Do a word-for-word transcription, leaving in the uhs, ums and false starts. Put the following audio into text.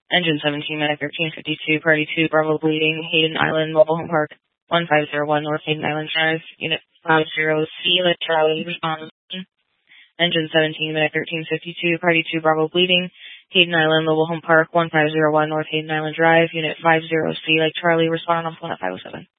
Engine seventeen, Medic thirteen fifty-two, Party two, Bravo Bleeding, Hayden Island, Mobile Home Park, one five zero one, North Hayden Island Drive, Unit five zero C, let Charlie respond. Engine seventeen, Medic thirteen fifty-two, Party two, Bravo Bleeding, Hayden Island, Mobile Home Park, one five zero one, North Hayden Island Drive, Unit five zero C, like Charlie respond on phone at five oh seven.